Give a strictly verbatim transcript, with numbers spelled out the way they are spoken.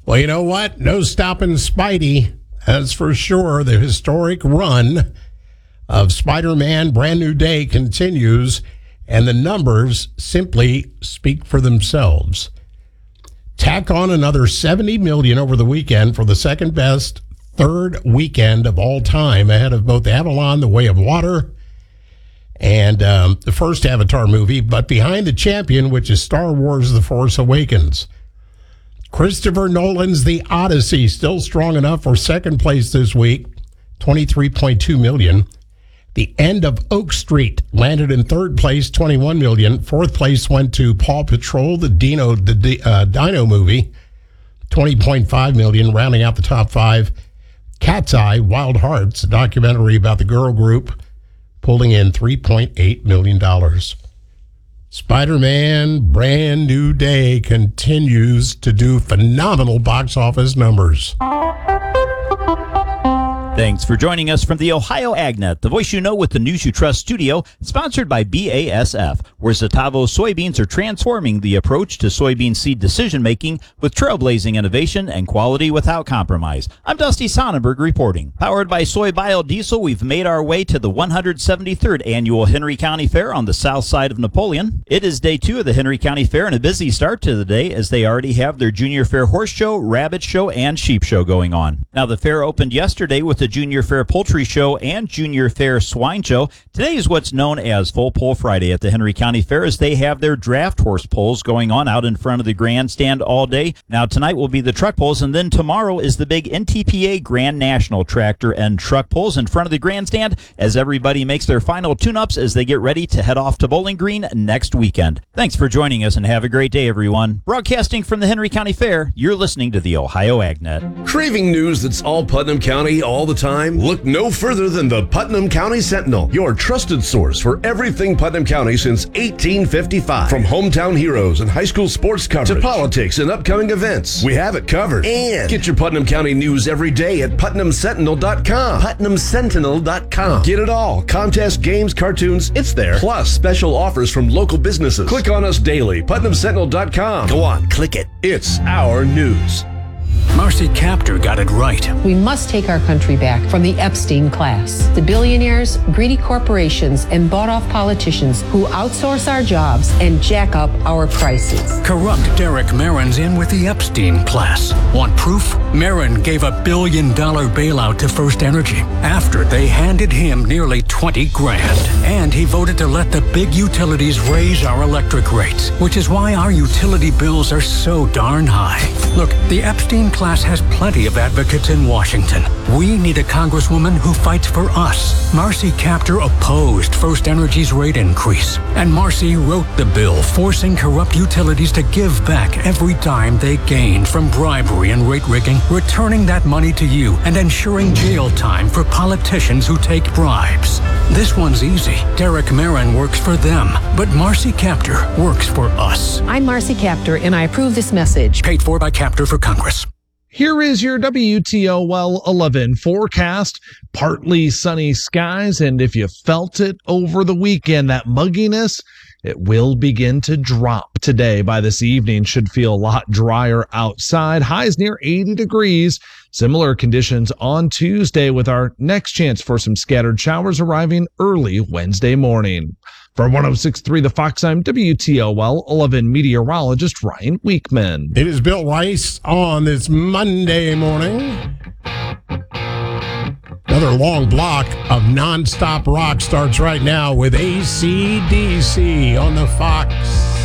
Well, you know what? No stopping Spidey. That's for sure. The historic run of Spider-Man Brand New Day continues, and the numbers simply speak for themselves. Tack on another seventy million dollars over the weekend for the second best third weekend of all time, ahead of both Avalon, The Way of Water, and um, the first Avatar movie, but behind the champion, which is Star Wars The Force Awakens. Christopher Nolan's The Odyssey, still strong enough for second place this week, twenty-three point two million dollars. The End of Oak Street landed in third place, twenty-one million dollars. Fourth place went to Paw Patrol, the Dino, the uh, Dino movie, twenty point five million dollars, rounding out the top five. Cat's Eye, Wild Hearts, a documentary about the girl group, pulling in three point eight million dollars. Spider-Man Brand New Day continues to do phenomenal box office numbers. Thanks for joining us from the Ohio AgNet, the voice you know with the news you trust studio, sponsored by B A S F, where Zetavo soybeans are transforming the approach to soybean seed decision-making with trailblazing innovation and quality without compromise. I'm Dusty Sonnenberg reporting. Powered by soy biodiesel, we've made our way to the one hundred seventy-third Annual Henry County Fair on the south side of Napoleon. It is day two of the Henry County Fair and a busy start to the day as they already have their Junior Fair Horse Show, Rabbit Show, and Sheep Show going on. Now, the fair opened yesterday with the Junior Fair Poultry Show and Junior Fair Swine Show. Today is what's known as Full Pull Friday at the Henry County Fair, as they have their draft horse pulls going on out in front of the grandstand all day. Now, tonight will be the truck pulls, and then tomorrow is the big N T P A Grand National tractor and truck pulls in front of the grandstand as everybody makes their final tune-ups as they get ready to head off to Bowling Green next weekend. Thanks for joining us, and have a great day, everyone. Broadcasting from the Henry County Fair, you're listening to the Ohio AgNet. Craving news that's all Putnam County all the time? Look no further than the Putnam County Sentinel, your trusted source for everything Putnam County since eighteen fifty-five. From hometown heroes and high school sports coverage to politics and upcoming events, we have it covered. And get your Putnam County news every day at putnam sentinel dot com. putnam sentinel dot com. Get it all. Contests, games, cartoons, it's there. Plus special offers from local businesses. Click on us daily. putnam sentinel dot com. Go on, click it. It's our news. Marcy Kaptur got it right. We must take our country back from the Epstein class, the billionaires, greedy corporations, and bought-off politicians who outsource our jobs and jack up our prices. Corrupt Derek Marin's in with the Epstein class. Want proof? Marin gave a billion-dollar bailout to First Energy after they handed him nearly twenty grand. And he voted to let the big utilities raise our electric rates, which is why our utility bills are so darn high. Look, the Epstein class has plenty of advocates in Washington. We need a congresswoman who fights for us. Marcy Kaptur opposed First Energy's rate increase, and Marcy wrote the bill forcing corrupt utilities to give back every dime they gained from bribery and rate rigging, returning that money to you and ensuring jail time for politicians who take bribes. This one's easy. Derek Marin works for them, but Marcy Kaptur works for us. I'm Marcy Kaptur, and I approve this message. Paid for by Kaptur for Congress. Here is your W T O L eleven forecast. Partly sunny skies, and if you felt it over the weekend, that mugginess, it will begin to drop today. By this evening, should feel a lot drier outside. Highs near eighty degrees. Similar conditions on Tuesday, with our next chance for some scattered showers arriving early Wednesday morning. For one oh six point three The Fox, I'm W T O L eleven meteorologist Ryan Weekman. It is Bill Rice on this Monday morning. Another long block of nonstop rock starts right now with A C D C on the Fox.